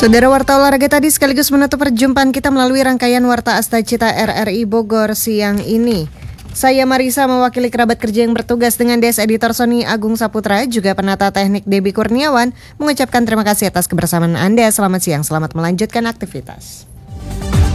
Saudara Warta Olahraga tadi sekaligus menutup perjumpaan kita melalui rangkaian Warta Astacita RRI Bogor siang ini. Saya Marisa mewakili kerabat kerja yang bertugas dengan Desk Editor Sony Agung Saputra, juga penata teknik Debbie Kurniawan, mengucapkan terima kasih atas kebersamaan Anda. Selamat siang, selamat melanjutkan aktivitas.